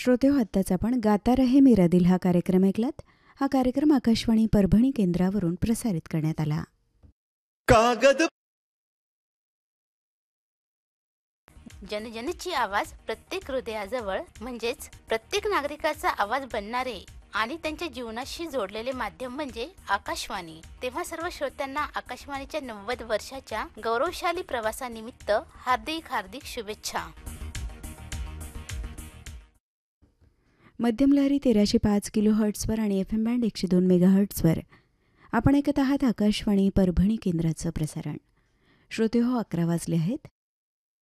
श्रोते हो, आत्ताच आपण गाता रहे मेरा दिल हा कार्यक्रम ऐकलात. हा कार्यक्रम आकाशवाणी परभणी केंद्रावरून प्रसारित करण्यात आला. कागद जनजनची आवाज प्रत्येक हृदयाजवळ म्हणजेच प्रत्येक नागरिकाचा आवाज बनणारे आणि त्यांच्या जीवनाशी जोडलेले माध्यम म्हणजे आकाशवाणी. तेव्हा सर्व श्रोत्यांना आकाशवाणीच्या 90 वर्षाच्या गौरवशाली प्रवासानिमित्त हार्दिक हार्दिक शुभेच्छा. मध्यम लहरी 1305 किलोहर्ट्झवर आणि FM बँड 102 मेगाहर्ट्झवर आपण ऐकत आहात आकाशवाणी परभणी केंद्राचं प्रसारण. श्रोते हो, 11 वाजले आहेत.